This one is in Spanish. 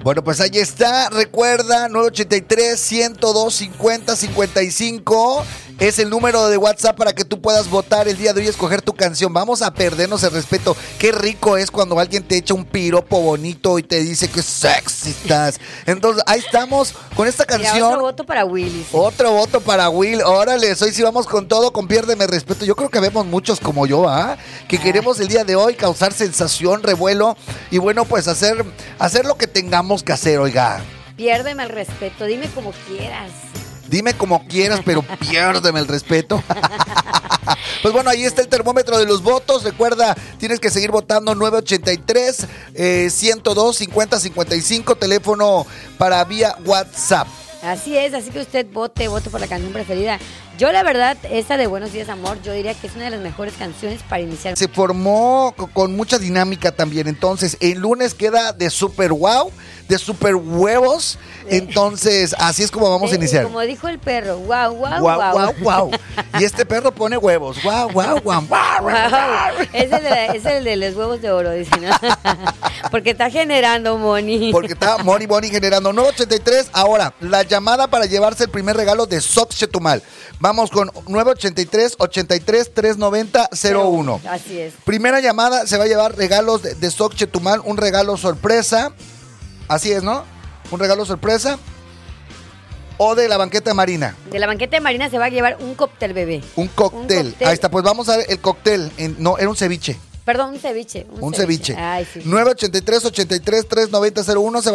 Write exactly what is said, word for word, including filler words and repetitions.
Bueno, pues ahí está. Recuerda, nueve ochenta y tres, ciento dos, cincuenta, cincuenta y cinco. Es el número de WhatsApp para que tú puedas votar el día de hoy y escoger tu canción. Vamos a perdernos el respeto. Qué rico es cuando alguien te echa un piropo bonito y te dice que sexy estás. Entonces, ahí estamos con esta canción. Mira, otro voto para Willy. Sí. Otro voto para Will. Órale, hoy sí vamos con todo, con Piérdeme Respeto. Yo creo que vemos muchos como yo, ¿ah? Que queremos el día de hoy causar sensación, revuelo y bueno, pues hacer, hacer lo que tengamos que hacer, oiga. Piérdeme el respeto, dime como quieras. Dime como quieras, pero piérdeme el respeto. Pues bueno, ahí está el termómetro de los votos. Recuerda, tienes que seguir votando nueve ochenta y tres, eh, ciento dos, cincuenta, cincuenta y cinco, teléfono para vía WhatsApp. Así es, así que usted vote, vote por la canción preferida. Yo la verdad, esta de Buenos Días Amor, yo diría que es una de las mejores canciones para iniciar. Se formó con mucha dinámica también, entonces el lunes queda de super wow, de super huevos, entonces así es como vamos eh, a iniciar. Como dijo el perro, wow, wow, wow, wow. wow, wow. Y este perro pone huevos, wow, wow, wow. Wow. Es, el de, es el de los huevos de oro, dice, ¿no? Porque está generando money. Porque está money, money generando. nueve ochenta y tres, ahora, la llamada para llevarse el primer regalo de Sox Chetumal. Vamos con nueve ochenta y tres, ochenta y tres, trescientos noventa, cero uno. Así es. Primera llamada, se va a llevar regalos de, de Sox Chetumal, un regalo sorpresa. Así es, ¿no? Un regalo sorpresa. O de la banqueta marina. De la banqueta de marina se va a llevar un cóctel, bebé. Un cóctel. Un cóctel. Ahí está, pues vamos a ver el cóctel. En, no, era un ceviche. Perdón, un ceviche. Un, un ceviche. ceviche. Ay, sí. nueve ochenta y tres, ochenta y tres, trescientos noventa, cero uno se va